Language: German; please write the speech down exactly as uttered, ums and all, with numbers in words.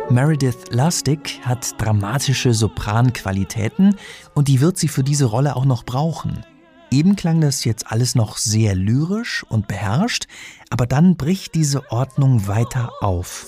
Meredith Lustig hat dramatische Sopranqualitäten und die wird sie für diese Rolle auch noch brauchen. Eben klang das jetzt alles noch sehr lyrisch und beherrscht, aber dann bricht diese Ordnung weiter auf.